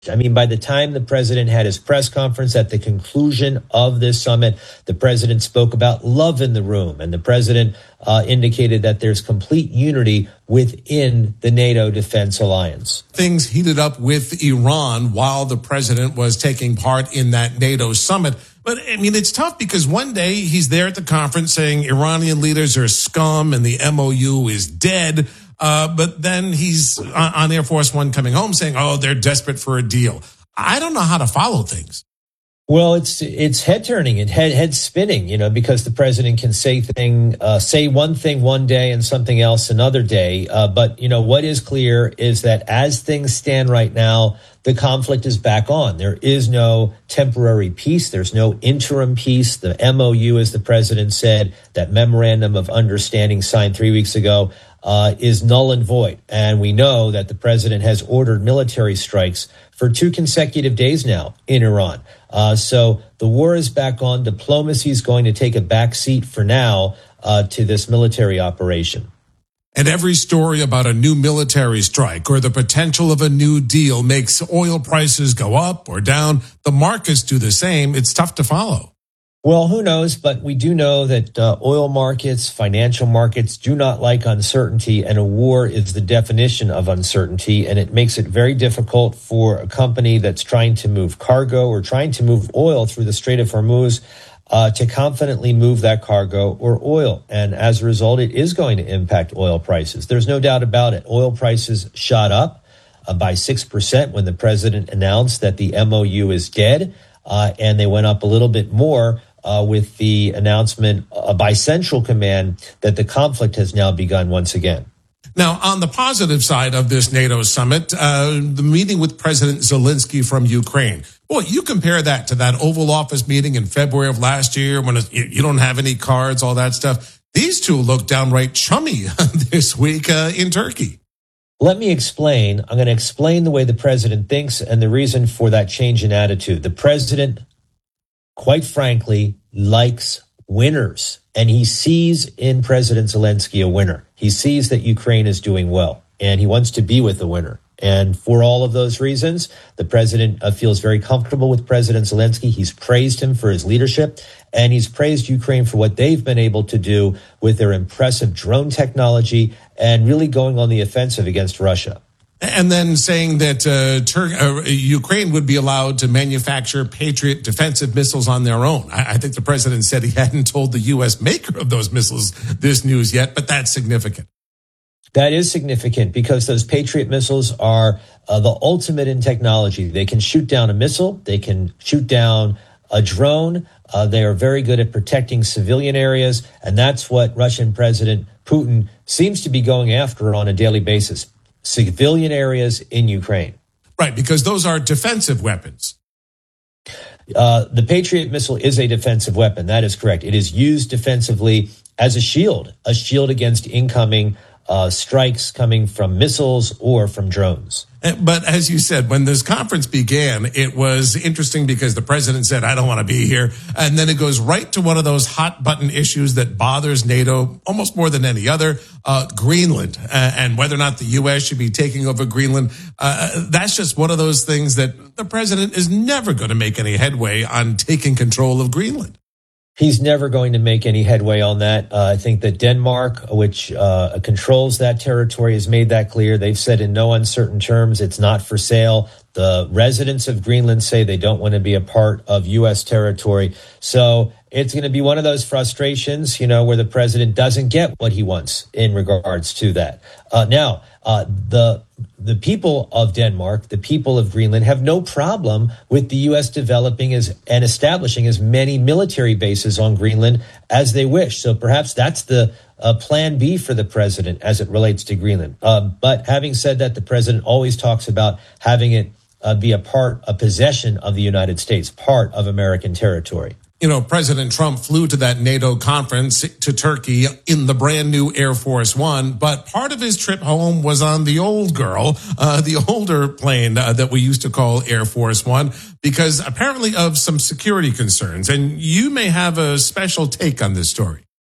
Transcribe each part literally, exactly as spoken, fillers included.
I mean, by the time the president had his press conference at the conclusion of this summit, the president spoke about love in the room, and the president uh, indicated that there's complete unity within the NATO defense alliance. Things heated up with Iran while the president was taking part in that NATO summit. But, I mean, it's tough because one day he's there at the conference saying Iranian leaders are scum and the M O U is dead. Uh, but then he's on Air Force One coming home saying, oh, they're desperate for a deal. I don't know how to follow things. Well, it's it's head turning and head head spinning, you know, because the president can say thing uh, say one thing one day and something else another day. Uh, but, you know, what is clear is that as things stand right now, the conflict is back on. There is no temporary peace. There's no interim peace. The M O U, as the president said, that memorandum of understanding signed three weeks ago, uh, is null and void. And we know that the president has ordered military strikes for two consecutive days now in Iran. Uh, so the war is back on. Diplomacy is going to take a back seat for now uh, to this military operation. And every story about a new military strike or the potential of a new deal makes oil prices go up or down. The markets do the same. It's tough to follow. Well, who knows? But we do know that uh, oil markets, financial markets do not like uncertainty, and a war is the definition of uncertainty. And it makes it very difficult for a company that's trying to move cargo or trying to move oil through the Strait of Hormuz Uh, to confidently move that cargo or oil. And as a result, it is going to impact oil prices. There's no doubt about it. Oil prices shot up uh, by six percent when the president announced that the M O U is dead. Uh, and they went up a little bit more uh, with the announcement uh, by Central Command that the conflict has now begun once again. Now, on the positive side of this NATO summit, uh, the meeting with President Zelensky from Ukraine. Boy, you compare that to that Oval Office meeting in February of last year when you don't have any cards, all that stuff. These two look downright chummy this week uh, in Turkey. Let me explain. I'm going to explain the way the president thinks and the reason for that change in attitude. The president, quite frankly, likes winners. And he sees in President Zelensky a winner. He sees that Ukraine is doing well, and he wants to be with a winner. And for all of those reasons, the president uh, feels very comfortable with President Zelensky. He's praised him for his leadership, and he's praised Ukraine for what they've been able to do with their impressive drone technology and really going on the offensive against Russia. And then saying that uh, Tur- uh, Ukraine would be allowed to manufacture Patriot defensive missiles on their own. I-, I think the president said he hadn't told the U S maker of those missiles this news yet, but that's significant. That is significant because those Patriot missiles are uh, the ultimate in technology. They can shoot down a missile. They can shoot down a drone. Uh, they are very good at protecting civilian areas. And that's what Russian President Putin seems to be going after on a daily basis. Civilian areas in Ukraine. Right, because those are defensive weapons. Uh, the Patriot missile is a defensive weapon. That is correct. It is used defensively as a shield, a shield against incoming uh, strikes coming from missiles or from drones. But as you said, when this conference began, it was interesting because the president said, I don't want to be here. And then it goes right to one of those hot button issues that bothers NATO almost more than any other, uh, Greenland, uh, and whether or not the U S should be taking over Greenland. Uh, that's just one of those things that the president is never going to make any headway on taking control of Greenland. He's never going to make any headway on that. Uh, I think that Denmark, which uh, controls that territory, has made that clear. They've said in no uncertain terms it's not for sale. The residents of Greenland say they don't want to be a part of U S territory. So it's going to be one of those frustrations, you know, where the president doesn't get what he wants in regards to that. Uh, now, uh, the the people of Denmark, the people of Greenland have no problem with the U S developing as and establishing as many military bases on Greenland as they wish. So perhaps that's the uh, plan B for the president as it relates to Greenland. Uh, but having said that, the president always talks about having it uh, be a part, a possession of the United States, part of American territory. You know, President Trump flew to that NATO conference to Turkey in the brand new Air Force One, but part of his trip home was on the old girl, uh, the older plane uh, that we used to call Air Force One, because apparently of some security concerns. And you may have a special take on this story.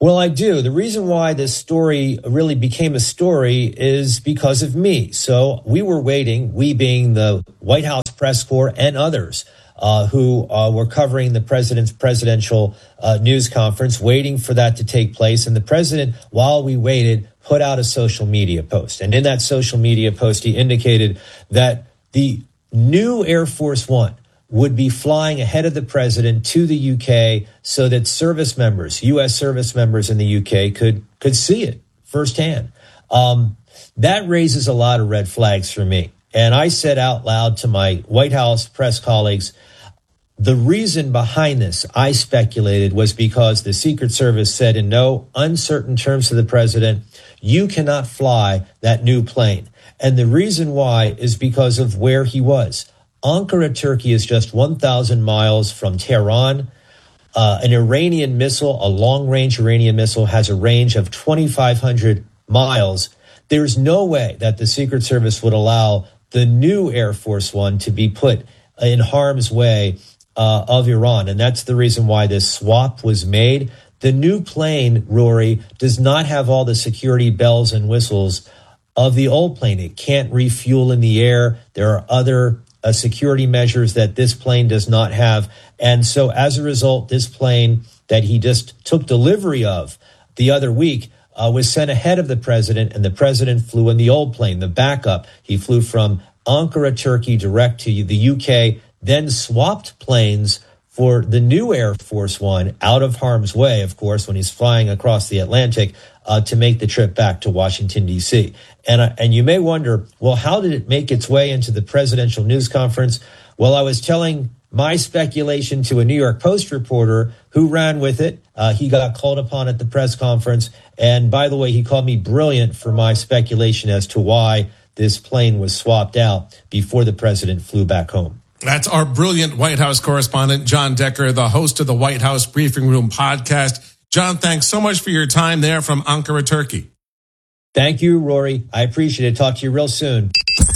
Well, I do. The reason why this story really became a story is because of me. So we were waiting, we being the White House press corps and others uh, who uh, were covering the president's presidential uh, news conference, waiting for that to take place. And the president, while we waited, put out a social media post. And in that social media post, he indicated that the new Air Force One would be flying ahead of the president to the U K so that service members, U S service members in the U K could could see it firsthand. Um, that raises a lot of red flags for me. And I said out loud to my White House press colleagues, the reason behind this, I speculated, was because the Secret Service said in no uncertain terms to the president, you cannot fly that new plane. And the reason why is because of where he was. Ankara, Turkey is just one thousand miles from Tehran. Uh, an Iranian missile, a long-range Iranian missile, has a range of twenty-five hundred miles. There's no way that the Secret Service would allow the new Air Force One to be put in harm's way uh, of Iran. And that's the reason why this swap was made. The new plane, Rory, does not have all the security bells and whistles of the old plane. It can't refuel in the air. There are other Uh, security measures that this plane does not have. And so as a result, this plane that he just took delivery of the other week uh, was sent ahead of the president, and the president flew in the old plane, the backup. He flew from Ankara, Turkey, direct to the U K, then swapped planes for the new Air Force One out of harm's way, of course, when he's flying across the Atlantic uh, to make the trip back to Washington, D C. And, uh, and you may wonder, well, how did it make its way into the presidential news conference? Well, I was telling my speculation to a New York Post reporter who ran with it. Uh, he got called upon at the press conference. And by the way, he called me brilliant for my speculation as to why this plane was swapped out before the president flew back home. That's our brilliant White House correspondent, John Decker, the host of the White House Briefing Room podcast. John, thanks so much for your time there from Ankara, Turkey. Thank you, Rory. I appreciate it. Talk to you real soon.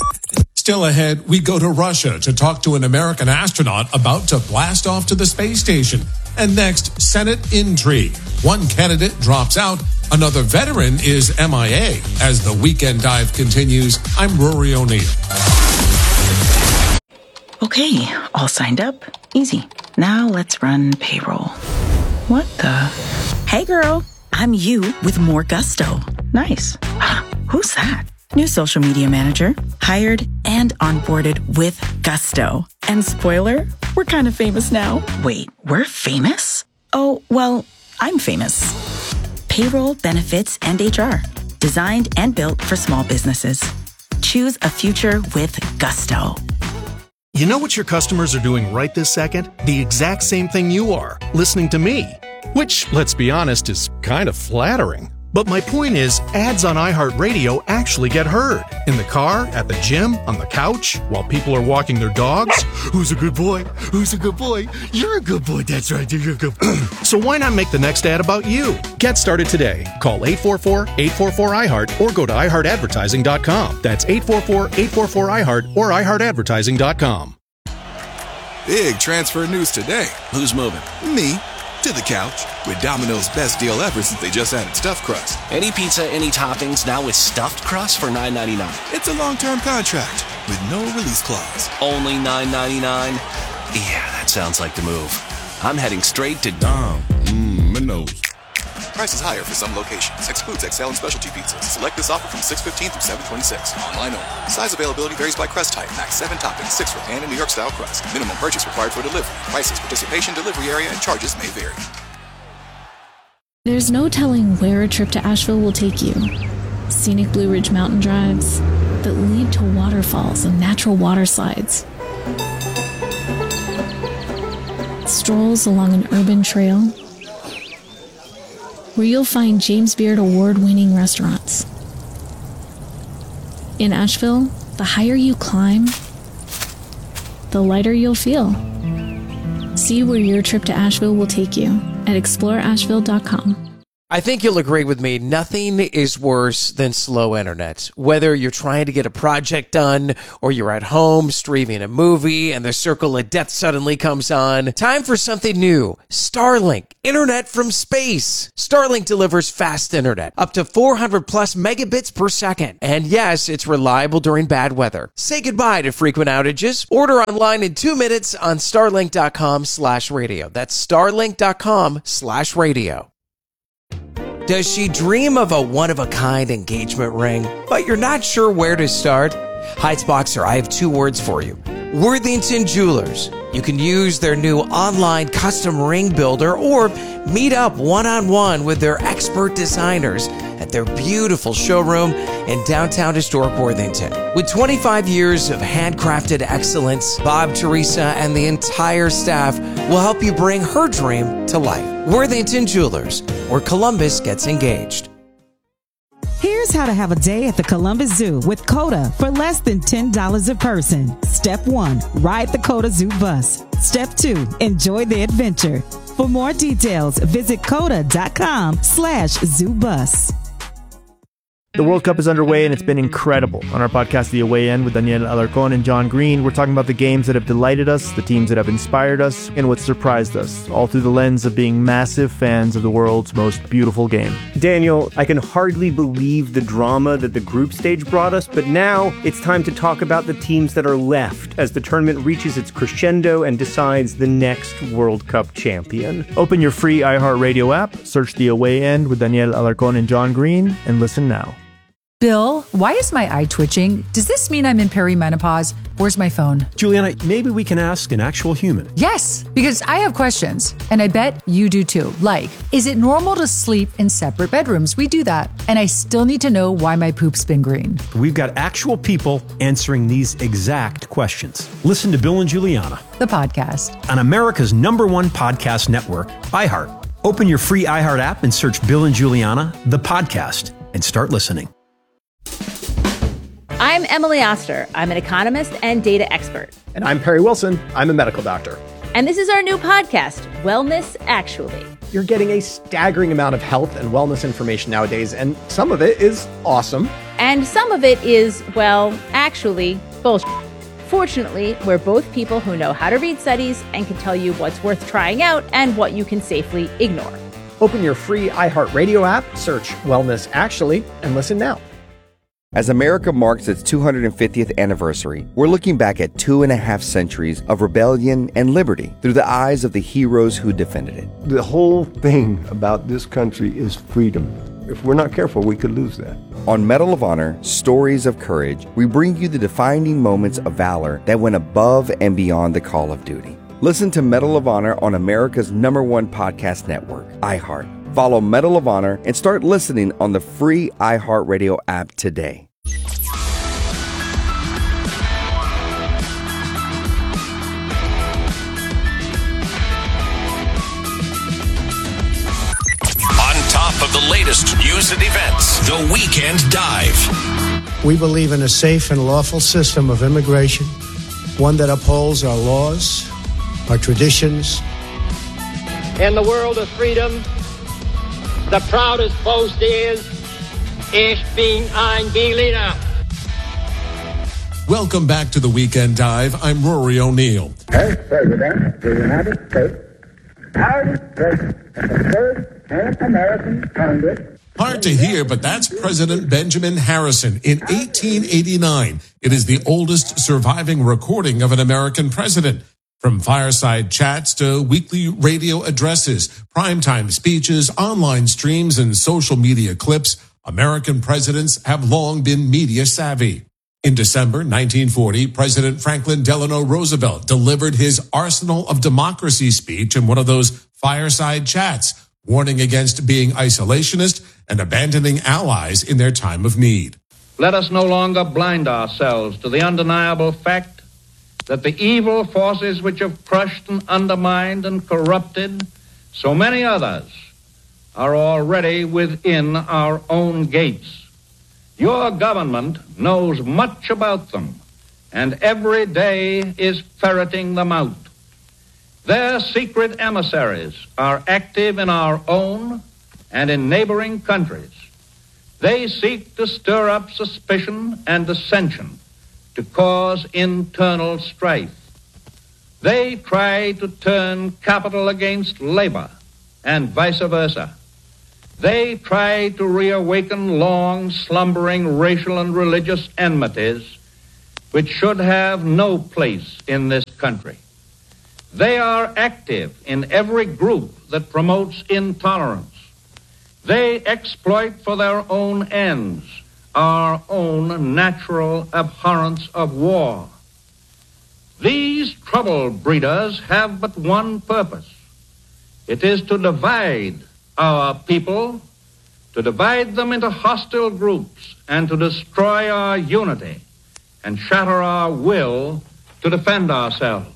Still ahead, we go to Russia to talk to an American astronaut about to blast off to the space station. And next, Senate intrigue. One candidate drops out. Another veteran is M I A. As the weekend dive continues, I'm Rory O'Neill. Okay, all signed up. Easy. Now let's run payroll. What the? Hey girl, I'm you with more gusto. Nice. Who's that? New social media manager, hired and onboarded with gusto. And spoiler, we're kind of famous now. Wait, we're famous? Oh, well, I'm famous. Payroll, benefits, and H R. Designed and built for small businesses. Choose a future with gusto. You know what your customers are doing right this second? The exact same thing you are, listening to me. Which, let's be honest, is kind of flattering. But my point is, ads on iHeartRadio actually get heard. In the car, at the gym, on the couch, while people are walking their dogs. Who's a good boy? Who's a good boy? You're a good boy. That's right. You're a good boy. So why not make the next ad about you? Get started today. Call eight four four, eight four four, I heart or go to i heart advertising dot com. That's eight four four, eight four four, I heart or i heart advertising dot com. Big transfer news today. Who's moving? Me. To the couch with Domino's best deal ever since they just added stuffed crust. Any pizza, any toppings, now with stuffed crust for nine ninety-nine. It's a long-term contract with no release clause. Only nine ninety-nine? Yeah, that sounds like the move. I'm heading straight to Dom. Mmm, Minos. Prices higher for some locations. Excludes X L and specialty pizzas. Select this offer from six fifteen through seven twenty-six. Online only. Size availability varies by crust type. Max seven toppings, six for pan and New York style crust. Minimum purchase required for delivery. Prices, participation, delivery area, and charges may vary. There's no telling where a trip to Asheville will take you. Scenic Blue Ridge mountain drives that lead to waterfalls and natural water slides. Strolls along an urban trail where you'll find James Beard award-winning restaurants. In Asheville, the higher you climb, the lighter you'll feel. See where your trip to Asheville will take you at explore asheville dot com. I think you'll agree with me. Nothing is worse than slow internet. Whether you're trying to get a project done or you're at home streaming a movie and the circle of death suddenly comes on. Time for something new. Starlink. Internet from space. Starlink delivers fast internet. Up to four hundred plus megabits per second. And yes, it's reliable during bad weather. Say goodbye to frequent outages. Order online in two minutes on starlink.com slash radio. That's starlink.com slash radio. Does she dream of a one-of-a-kind engagement ring, but you're not sure where to start? Heights Boxer, I have two words for you. Worthington Jewelers. You can use their new online custom ring builder or meet up one-on-one with their expert designers at their beautiful showroom in downtown historic Worthington. With twenty-five years of handcrafted excellence, Bob, Teresa, and the entire staff will help you bring her dream to life. Worthington Jewelers, where Columbus gets engaged. Here's how to have a day at the Columbus Zoo with COTA for less than ten dollars a person. Step one, ride the COTA Zoo bus. Step two, enjoy the adventure. For more details, visit COTA.com slash zoo bus. The World Cup is underway, and it's been incredible. On our podcast, The Away End, with Daniel Alarcón and John Green, we're talking about the games that have delighted us, the teams that have inspired us, and what surprised us, all through the lens of being massive fans of the world's most beautiful game. Daniel, I can hardly believe the drama that the group stage brought us, but now it's time to talk about the teams that are left as the tournament reaches its crescendo and decides the next World Cup champion. Open your free iHeartRadio app, search The Away End with Daniel Alarcón and John Green, and listen now. Bill, why is my eye twitching? Does this mean I'm in perimenopause? Where's my phone? Juliana, maybe we can ask an actual human. Yes, because I have questions, and I bet you do too. Like, is it normal to sleep in separate bedrooms? We do that. And I still need to know why my poop's been green. We've got actual people answering these exact questions. Listen to Bill and Juliana, the podcast, on America's number one podcast network, iHeart. Open your free iHeart app and search Bill and Juliana, the podcast, and start listening. I'm Emily Oster. I'm an economist and data expert. And I'm Perry Wilson. I'm a medical doctor. And this is our new podcast, Wellness Actually. You're getting a staggering amount of health and wellness information nowadays, and some of it is awesome. And some of it is, well, actually, bullshit. Fortunately, we're both people who know how to read studies and can tell you what's worth trying out and what you can safely ignore. Open your free iHeartRadio app, search Wellness Actually, and listen now. As America marks its two hundred fiftieth anniversary, we're looking back at two and a half centuries of rebellion and liberty through the eyes of the heroes who defended it. The whole thing about this country is freedom. If we're not careful, we could lose that. On Medal of Honor, Stories of Courage, we bring you the defining moments of valor that went above and beyond the call of duty. Listen to Medal of Honor on America's number one podcast network, iHeart. Follow Medal of Honor and start listening on the free iHeartRadio app today. On top of the latest news and events, the Weekend Dive. We believe in a safe and lawful system of immigration, one that upholds our laws, our traditions. In the world of freedom, the proudest boast is, Ich bin ein Berliner. Welcome back to the Weekend Dive. I'm Rory O'Neill. As President of the United States, I was President of the first American Congress. Hard to hear, but that's President Benjamin Harrison in eighteen eighty-nine. It is the oldest surviving recording of an American president. From fireside chats to weekly radio addresses, primetime speeches, online streams, and social media clips, American presidents have long been media savvy. In December nineteen forty, President Franklin Delano Roosevelt delivered his Arsenal of Democracy speech in one of those fireside chats, warning against being isolationist and abandoning allies in their time of need. Let us no longer blind ourselves to the undeniable fact that the evil forces which have crushed and undermined and corrupted so many others are already within our own gates. Your government knows much about them, and every day is ferreting them out. Their secret emissaries are active in our own and in neighboring countries. They seek to stir up suspicion and dissension, to cause internal strife. They try to turn capital against labor and vice versa. They try to reawaken long slumbering racial and religious enmities which should have no place in this country. They are active in every group that promotes intolerance. They exploit for their own ends our own natural abhorrence of war. These trouble breeders have but one purpose. It is to divide our people, to divide them into hostile groups, and to destroy our unity and shatter our will to defend ourselves.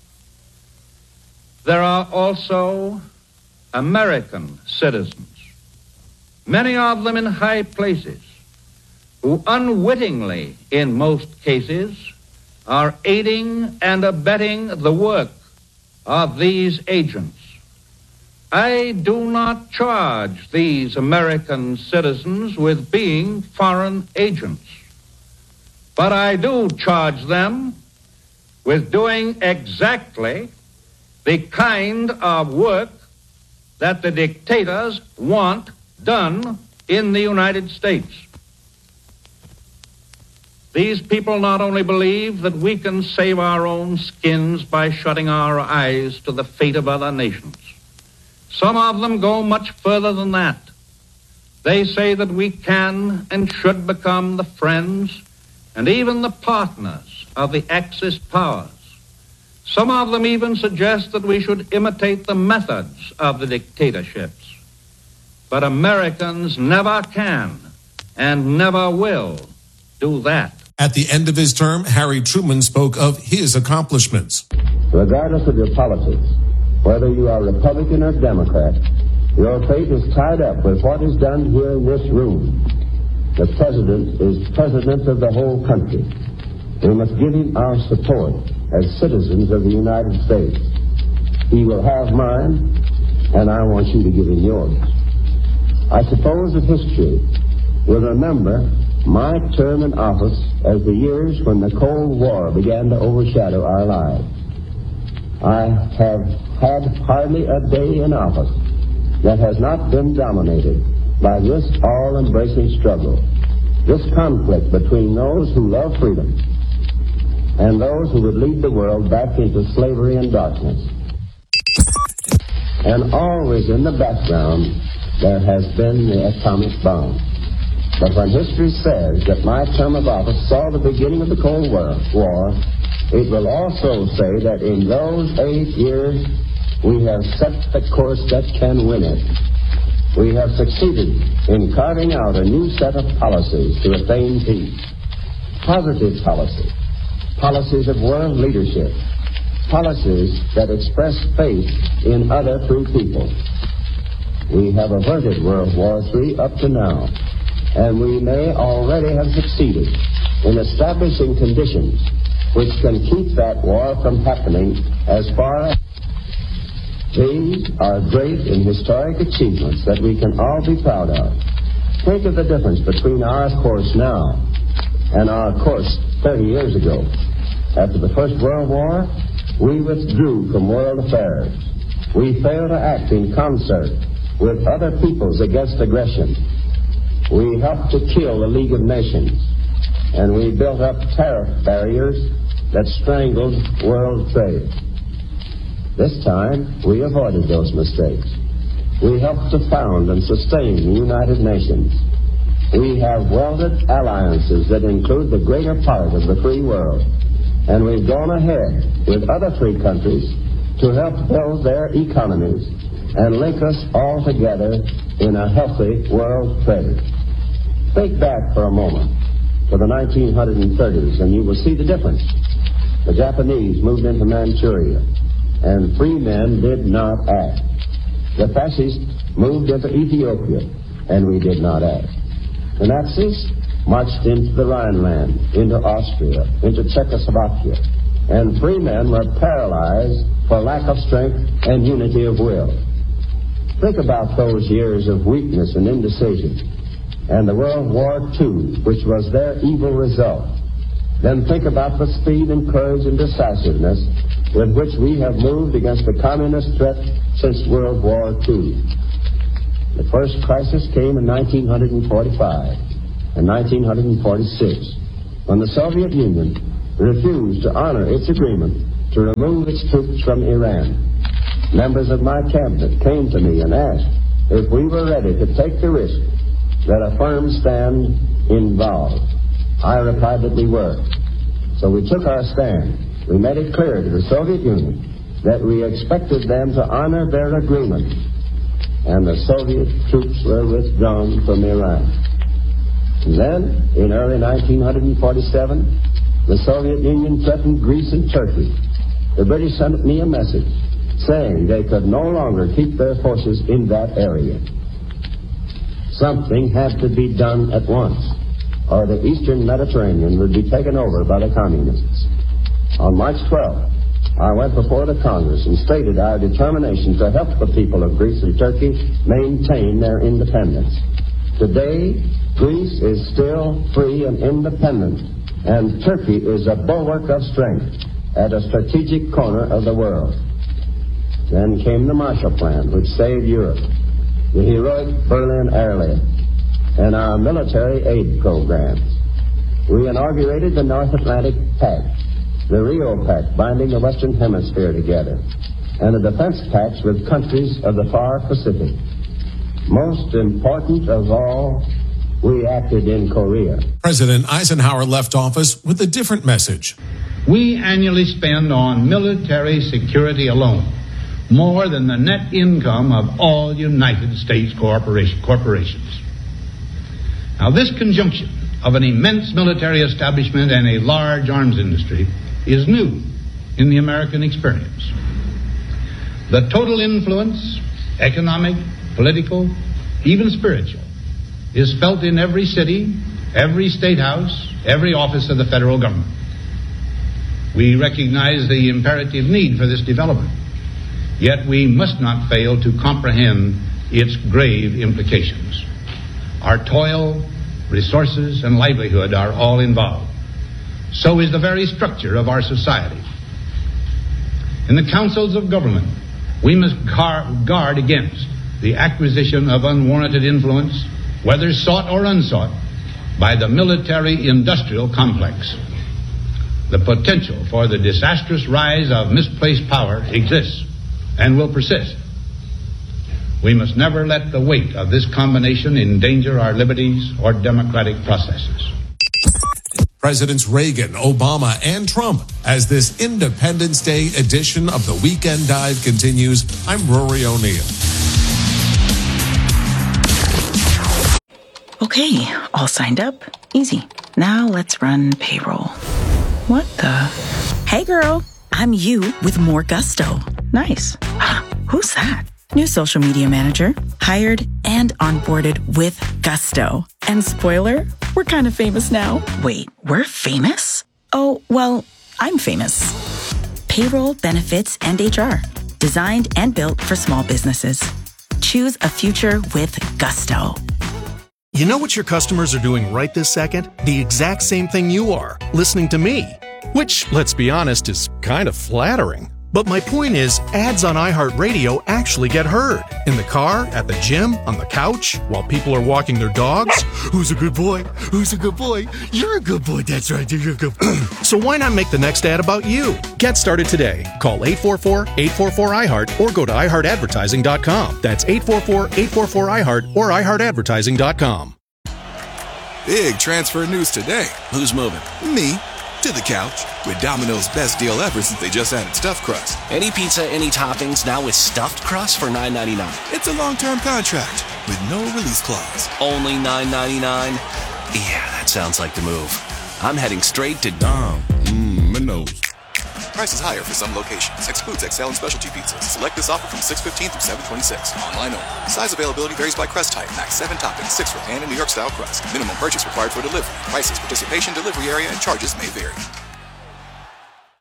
There are also American citizens, many of them in high places, who unwittingly, in most cases, are aiding and abetting the work of these agents. I do not charge these American citizens with being foreign agents, but I do charge them with doing exactly the kind of work that the dictators want done in the United States. These people not only believe that we can save our own skins by shutting our eyes to the fate of other nations. Some of them go much further than that. They say that we can and should become the friends and even the partners of the Axis powers. Some of them even suggest that we should imitate the methods of the dictatorships. But Americans never can and never will do that. At the end of his term, Harry Truman spoke of his accomplishments. Regardless of your politics, whether you are Republican or Democrat, your fate is tied up with what is done here in this room. The president is president of the whole country. We must give him our support as citizens of the United States. He will have mine, and I want you to give him yours. I suppose that history will remember my term in office as the years when the Cold War began to overshadow our lives. I have had hardly a day in office that has not been dominated by this all-embracing struggle, this conflict between those who love freedom and those who would lead the world back into slavery and darkness. And always in the background, there has been the atomic bomb. But when history says that my term of office saw the beginning of the Cold War, it will also say that in those eight years, we have set the course that can win it. We have succeeded in carving out a new set of policies to attain peace. Positive policy, policies of world leadership, policies that express faith in other free people. We have averted World War Three up to now, and we may already have succeeded in establishing conditions which can keep that war from happening as far as. These are great and historic achievements that we can all be proud of. Think of the difference between our course now and our course thirty years ago. After the First World War, we withdrew from world affairs. We failed to act in concert with other peoples against aggression. We helped to kill the League of Nations, and we built up tariff barriers that strangled world trade. This time, we avoided those mistakes. We helped to found and sustain the United Nations. We have welded alliances that include the greater part of the free world, and we've gone ahead with other free countries to help build their economies and link us all together in a healthy world trade. Think back for a moment to the nineteen thirties, and you will see the difference. The Japanese moved into Manchuria, and free men did not act. The fascists moved into Ethiopia, and we did not act. The Nazis marched into the Rhineland, into Austria, into Czechoslovakia, and free men were paralyzed for lack of strength and unity of will. Think about those years of weakness and indecision, and the World War Two, which was their evil result. Then think about the speed and courage and decisiveness with which we have moved against the communist threat since World War Two. The first crisis came in nineteen forty-five and nineteen forty-six, when the Soviet Union refused to honor its agreement to remove its troops from Iran. Members of my cabinet came to me and asked if we were ready to take the risk that a firm stand involved. I replied that we were. So we took our stand. We made it clear to the Soviet Union that we expected them to honor their agreement, and the Soviet troops were withdrawn from Iran. And then, in early nineteen forty-seven, the Soviet Union threatened Greece and Turkey. The British sent me a message saying they could no longer keep their forces in that area. Something had to be done at once, or the Eastern Mediterranean would be taken over by the communists. On March twelfth, I went before the Congress and stated our determination to help the people of Greece and Turkey maintain their independence. Today, Greece is still free and independent, and Turkey is a bulwark of strength at a strategic corner of the world. Then came the Marshall Plan, which saved Europe, the heroic Berlin Airlift, and our military aid programs. We inaugurated the North Atlantic Pact, the Rio Pact binding the Western Hemisphere together, and the defense pacts with countries of the far Pacific. Most important of all, we acted in Korea. President Eisenhower left office with a different message. We annually spend on military security alone more than the net income of all United States corporation, corporations. Now, this conjunction of an immense military establishment and a large arms industry is new in the American experience. The total influence, economic, political, even spiritual, is felt in every city, every state house, every office of the federal government. We recognize the imperative need for this development, yet we must not fail to comprehend its grave implications. Our toil, resources, and livelihood are all involved. So is the very structure of our society. In the councils of government, we must guard against the acquisition of unwarranted influence, whether sought or unsought, by the military-industrial complex. The potential for the disastrous rise of misplaced power exists and will persist. We must never let the weight of this combination endanger our liberties or democratic processes. Presidents Reagan, Obama, and Trump. As this Independence Day edition of the Weekend Dive continues, I'm Rory O'Neill. Okay, all signed up. Easy. Now let's run payroll. What the? Hey girl, I'm you with more gusto. Nice. Who's that? New social media manager, hired and onboarded with gusto. And spoiler, we're kind of famous now. Wait, we're famous? Oh, well, I'm famous. Payroll, benefits, and H R. Designed and built for small businesses. Choose a future with gusto. You know what your customers are doing right this second? The exact same thing you are, listening to me. Which, let's be honest, is kind of flattering. But my point is, ads on iHeartRadio actually get heard. In the car, at the gym, on the couch, while people are walking their dogs. Who's a good boy? Who's a good boy? You're a good boy, that's right, you're a good boy. So why not make the next ad about you? Get started today. Call eight four four, eight four four, I heart or go to i heart advertising dot com. That's eight four four, eight four four, I heart or i heart advertising dot com. Big transfer news today. Who's moving? Me. To the couch with Domino's best deal ever since they just added stuffed crust. Any pizza, any toppings, now with stuffed crust for nine ninety-nine. It's a long-term contract with no release clause. Only nine ninety-nine? Yeah, that sounds like the move. I'm heading straight to Dom. Mmm, my nose. Prices higher for some locations. Excludes X L and specialty pizzas. Select this offer from six fifteen through seven twenty-six. Online only. Size availability varies by crust type. Max seven toppings, six for pan and New York style crust. Minimum purchase required for delivery. Prices, participation, delivery area, and charges may vary.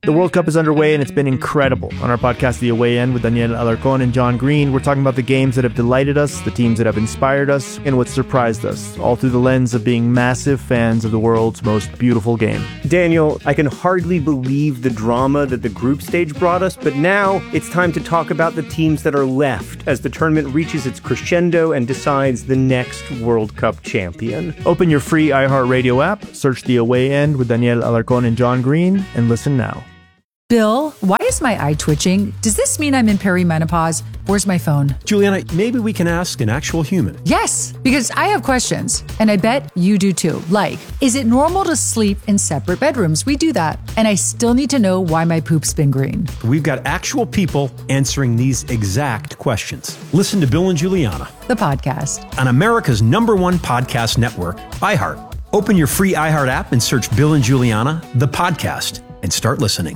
The World Cup is underway and it's been incredible. On our podcast, The Away End, with Daniel Alarcón and John Green, we're talking about the games that have delighted us, the teams that have inspired us, and what surprised us, all through the lens of being massive fans of the world's most beautiful game. Daniel, I can hardly believe the drama that the group stage brought us, but now it's time to talk about the teams that are left as the tournament reaches its crescendo and decides the next World Cup champion. Open your free iHeartRadio app, search The Away End with Daniel Alarcón and John Green, and listen now. Bill, why is my eye twitching? Does this mean I'm in perimenopause? Where's my phone? Juliana, maybe we can ask an actual human. Yes, because I have questions, and I bet you do too. Like, is it normal to sleep in separate bedrooms? We do that. And I still need to know why my poop's been green. We've got actual people answering these exact questions. Listen to Bill and Juliana, the podcast, on America's number one podcast network, iHeart. Open your free iHeart app and search Bill and Juliana, the podcast, and start listening.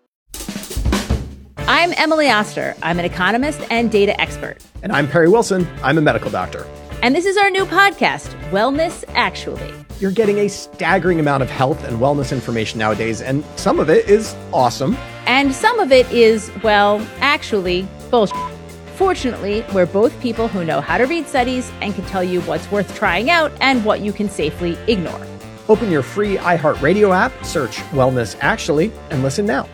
I'm Emily Oster. I'm an economist and data expert. And I'm Perry Wilson. I'm a medical doctor. And this is our new podcast, Wellness Actually. You're getting a staggering amount of health and wellness information nowadays, and some of it is awesome. And some of it is, well, actually, bullshit. Fortunately, we're both people who know how to read studies and can tell you what's worth trying out and what you can safely ignore. Open your free iHeartRadio app, search Wellness Actually, and listen now.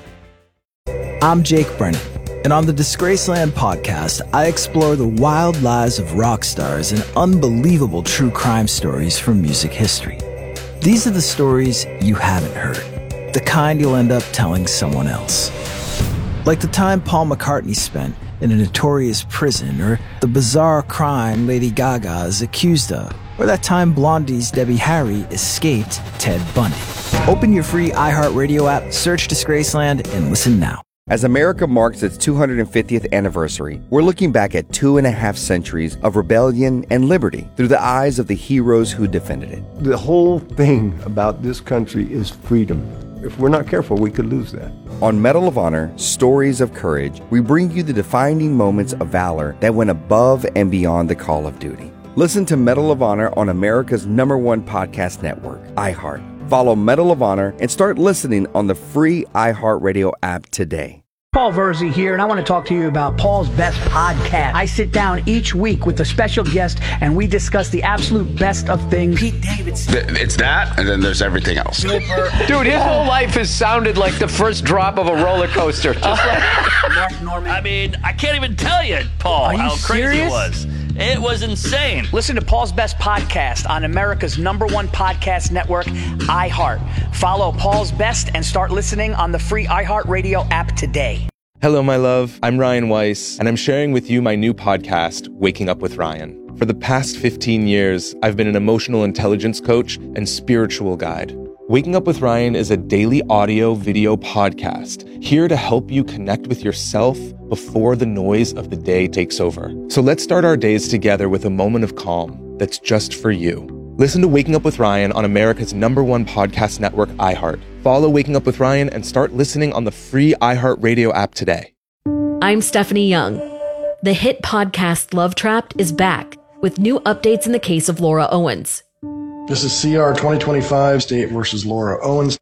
I'm Jake Brennan, and on the Disgraceland podcast, I explore the wild lives of rock stars and unbelievable true crime stories from music history. These are the stories you haven't heard, the kind you'll end up telling someone else. Like the time Paul McCartney spent in a notorious prison, or the bizarre crime Lady Gaga is accused of, or that time Blondie's Debbie Harry escaped Ted Bundy. Open your free iHeartRadio app, search Disgraceland, and listen now. As America marks its two hundred fiftieth anniversary, we're looking back at two and a half centuries of rebellion and liberty through the eyes of the heroes who defended it. The whole thing about this country is freedom. If we're not careful, we could lose that. On Medal of Honor, Stories of Courage, we bring you the defining moments of valor that went above and beyond the call of duty. Listen to Medal of Honor on America's number one podcast network, iHeart. Follow Medal of Honor and start listening on the free iHeartRadio app today. Paul Verzi here, and I want to talk to you about Paul's Best Podcast. I sit down each week with a special guest, and we discuss the absolute best of things. Pete Davidson. It's that, and then there's everything else. Dude, his whole life has sounded like the first drop of a roller coaster. Just like Mark Norman. I mean, I can't even tell you, Paul, Are you how crazy serious? it was. It was insane. Listen to Paul's Best Podcast on America's number one podcast network, iHeart. Follow Paul's Best and start listening on the free iHeartRadio app today. Hello, my love. I'm Ryan Weiss, and I'm sharing with you my new podcast, Waking Up with Ryan. For the past fifteen years, I've been an emotional intelligence coach and spiritual guide. Waking Up with Ryan is a daily audio video podcast here to help you connect with yourself before the noise of the day takes over. So let's start our days together with a moment of calm that's just for you. Listen to Waking Up with Ryan on America's number one podcast network, iHeart. Follow Waking Up with Ryan and start listening on the free iHeartRadio app today. I'm Stephanie Young. The hit podcast Love Trapped is back with new updates in the case of Laura Owens. This is C R twenty twenty-five, State versus Laura Owens.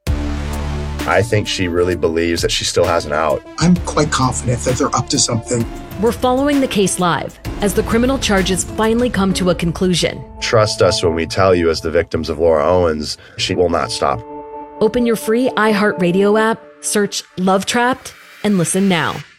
I think she really believes that she still has an out. I'm quite confident that they're up to something. We're following the case live as the criminal charges finally come to a conclusion. Trust us when we tell you, as the victims of Laura Owens, she will not stop. Open your free iHeartRadio app, search Love Trapped, and listen now.